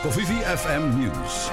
Kofifi FM News.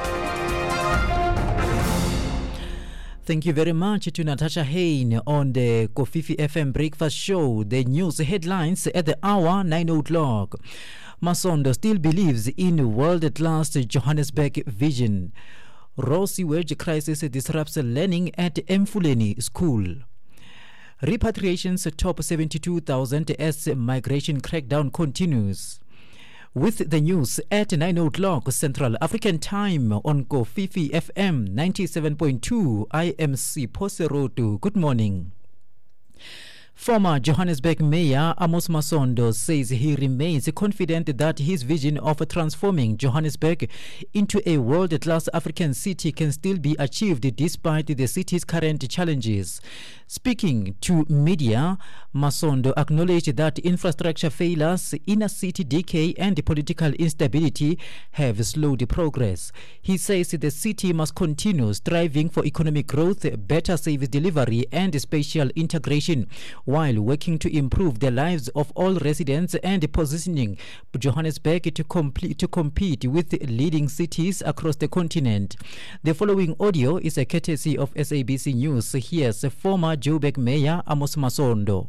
Thank you very much to Natasha Hain on the Kofifi FM Breakfast Show. The news headlines at the hour 9 o'clock. Masondo still believes in world-class Johannesburg vision. Raw sewage crisis disrupts learning at Emfuleni School. Repatriations top 72,000 as migration crackdown continues. With the news at 9 o'clock Central African Time on Kofifi FM 97.2, I am Sipho Serotu. Good morning. Former Johannesburg Mayor Amos Masondo says he remains confident that his vision of transforming Johannesburg into a world-class African city can still be achieved despite the city's current challenges. Speaking to media, Masondo acknowledged that infrastructure failures, inner city decay and political instability have slowed progress. He says the city must continue striving for economic growth, better service delivery and spatial integration, while working to improve the lives of all residents and positioning Johannesburg to compete with leading cities across the continent. The following audio is a courtesy of SABC News. Here's former Joburg Mayor Amos Masondo.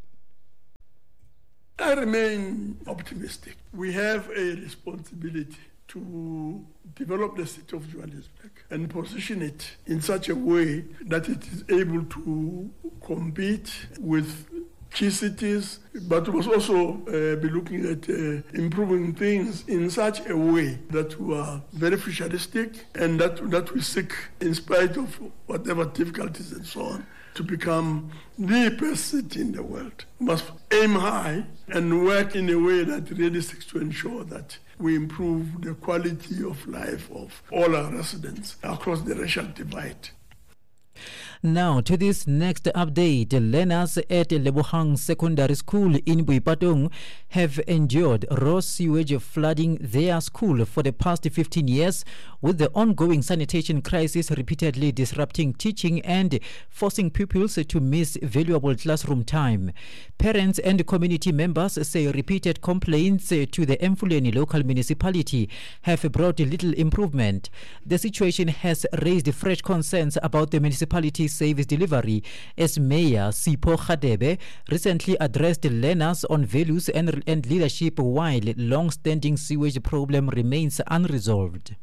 I remain optimistic. We have a responsibility to develop the city of Johannesburg and position it in such a way that it is able to compete with key cities, but we must also be looking at improving things in such a way that we are very futuristic and that we seek, in spite of whatever difficulties and so on, to become the best city in the world. We must aim high and work in a way that really seeks to ensure that we improve the quality of life of all our residents across the racial divide. Now to this next update. Learners at Lebohang Secondary School in Boipatong have endured raw sewage flooding their school for the past 15 years, with the ongoing sanitation crisis repeatedly disrupting teaching and forcing pupils to miss valuable classroom time. Parents and community members say repeated complaints to the Emfuleni local municipality have brought little improvement. The situation has raised fresh concerns about the municipality's service delivery, as Mayor Sipho Khadebe recently addressed learners on values and leadership, while long-standing sewage problem remains unresolved.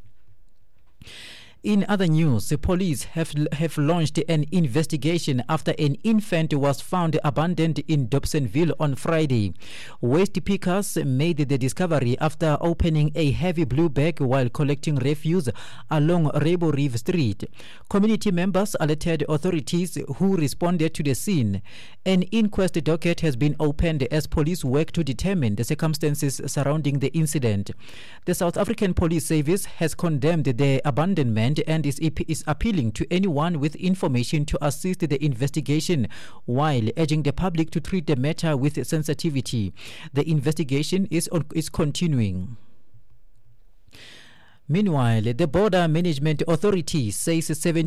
In other news, the police have launched an investigation after an infant was found abandoned in Dobsonville on Friday. Waste pickers made the discovery after opening a heavy blue bag while collecting refuse along Rebo Reef Street. Community members alerted authorities, who responded to the scene. An inquest docket has been opened as police work to determine the circumstances surrounding the incident. The South African Police Service has condemned the abandonment and is appealing to anyone with information to assist the investigation, while urging the public to treat the matter with sensitivity. The investigation is continuing. Meanwhile, the Border Management Authority says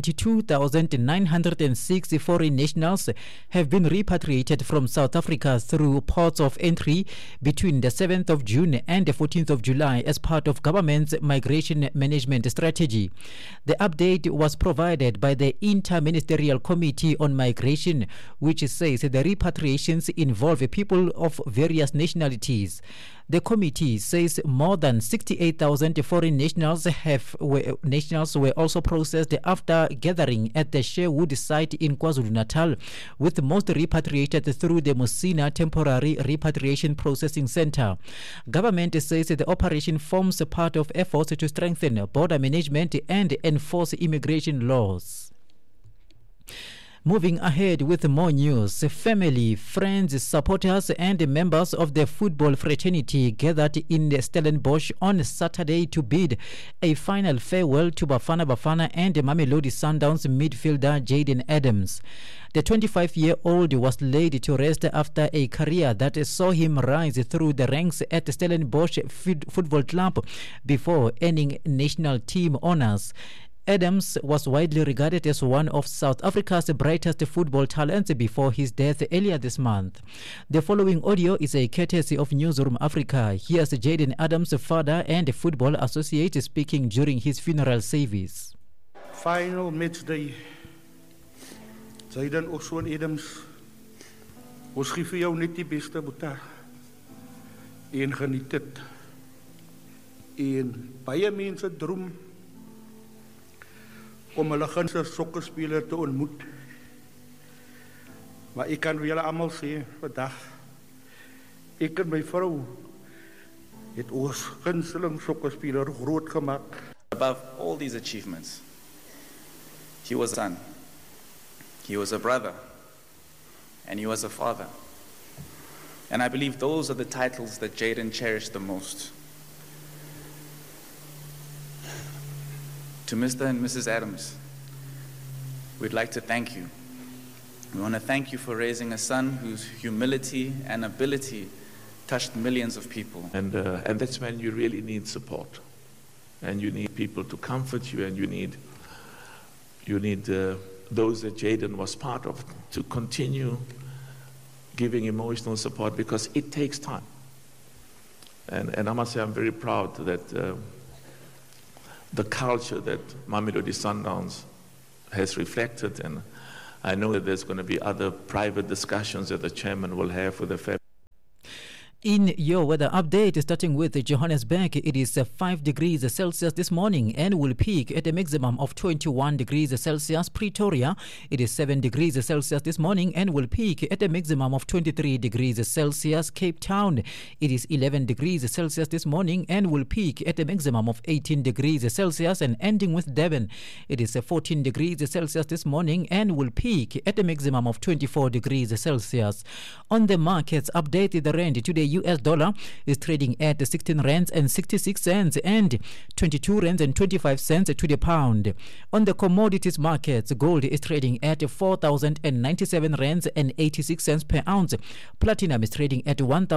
72,906 foreign nationals have been repatriated from South Africa through ports of entry between the 7th of June and the 14th of July as part of government's migration management strategy. The update was provided by the Inter-Ministerial Committee on Migration, which says the repatriations involve people of various nationalities. The committee says more than 68,000 foreign nationals were also processed after gathering at the Sherwood site in KwaZulu-Natal, with most repatriated through the Musina Temporary Repatriation Processing Center. Government says the operation forms a part of efforts to strengthen border management and enforce immigration laws. Moving ahead with more news, family, friends, supporters and members of the football fraternity gathered in Stellenbosch on Saturday to bid a final farewell to Bafana Bafana and Mamelodi Sundowns midfielder Jayden Adams. The 25-year-old was laid to rest after a career that saw him rise through the ranks at Stellenbosch Football Club before earning national team honours. Adams was widely regarded as one of South Africa's brightest football talents before his death earlier this month. The following audio is a courtesy of Newsroom Africa. Here's Jayden Adams' father and football associate speaking during his funeral service. Final match day. Jayden Oxford Adams. Ons gee vir jou net die beste, Boeta. En geniet dit. En baie mense droom om hulle gunsteling sokkerspeler te ontmoet. Maar ek kan vir julle almal sê vandag, ek en my vrou het ons gunsteling sokkerspeler groot gemaak. Above all these achievements, he was a son, he was a brother, and he was a father. And I believe those are the titles that Jayden cherished the most. To Mr. and Mrs. Adams, we'd like to thank you. We want to thank you for raising a son whose humility and ability touched millions of people. And that's when you really need support. And you need people to comfort you, and you need those that Jayden was part of to continue giving emotional support, because it takes time. And I must say I'm very proud that the culture that Mamelodi Sundowns has reflected, and I know that there's going to be other private discussions that the chairman will have with the family. In your weather update, starting with Johannesburg, it is 5 degrees Celsius this morning and will peak at a maximum of 21 degrees Celsius. Pretoria, it is 7 degrees Celsius this morning and will peak at a maximum of 23 degrees Celsius. Cape Town, it is 11 degrees Celsius this morning and will peak at a maximum of 18 degrees Celsius. And ending with Durban, it is 14 degrees Celsius this morning and will peak at a maximum of 24 degrees Celsius. On the markets update, the rand today US dollar is trading at 16 rands and 66 cents and 22 rands and 25 cents to the pound. On the commodities markets, gold is trading at 4,097 rands and 86 cents per ounce. Platinum is trading at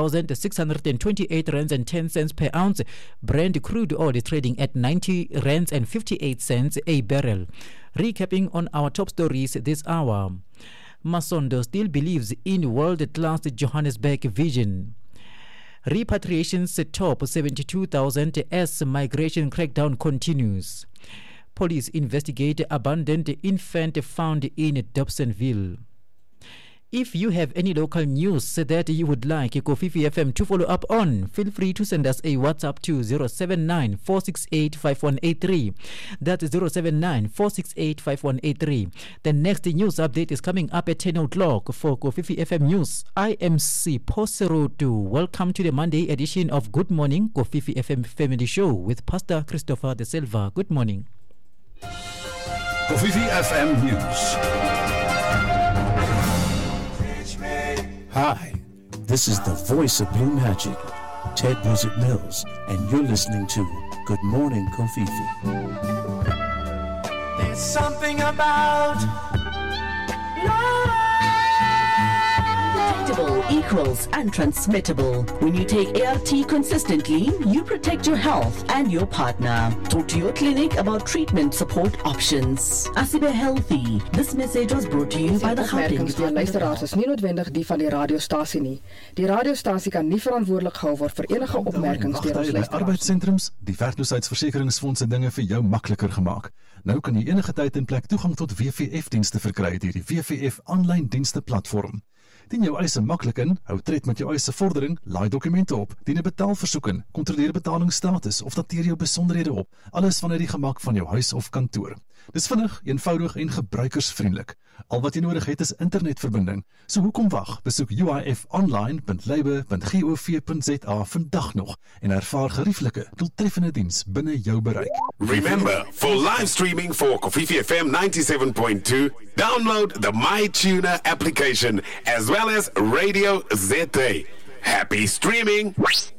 1,628 rands and 10 cents per ounce. Brent crude oil is trading at 90 rands and 58 cents a barrel. Recapping on our top stories this hour. Masondo still believes in world-class Johannesburg vision. Repatriations top 72,000 as migration crackdown continues. Police investigate abandoned infant found in Dobsonville. If you have any local news that you would like Kofifi FM to follow up on, feel free to send us a WhatsApp to 079-468-5183. That's 079-468-5183. The next news update is coming up at 10 o'clock for Kofifi FM News. I am Siposerotu. Welcome to the Monday edition of Good Morning Kofifi FM Family Show with Pastor Christopher De Silva. Good morning. Kofifi FM News. Hi, this is the voice of Blue Magic, Ted Music Mills, and you're listening to Good Morning Kofifi. There's something about love. Undetectable equals untransmittable. When you take ART consistently, you protect your health and your partner. Talk to your clinic about treatment support options. Asibe Healthy. This message was brought to you by the Gauteng. Die luisteraars is nie noodwendig die van die radiostasie nie. Die radiostasie kan nie verantwoordelik gehou word vir enige opmerkings deur ons luisteraars. Arbeidssentrums, die werkloosheidsversekeringsfonds se dinge vir jou makliker gemaak. Nou kan jy enige tyd en plek toegang tot WVF-dienste verkry deur die WVF aanlyn dienste platform. Dien jou eise maklik in, hou tred met jou eise vordering, laai dokumente op, dien 'n betaalversoek in, kontroleer betalingsstatus of dateer jou besonderhede op, alles vanuit die gemak van jou huis of kantoor. Dis vinnig, eenvoudig en gebruikersvriendelik. Al wat jy nodig het is internetverbinding. So hoekom wag? Besoek uifonline.labour.gov.za vandag nog en ervaar gerieflike, doeltreffende diens binne jou bereik. Remember, for live streaming for Kofifi FM 97.2, download the MyTuner application as well as Radio ZA. Happy streaming!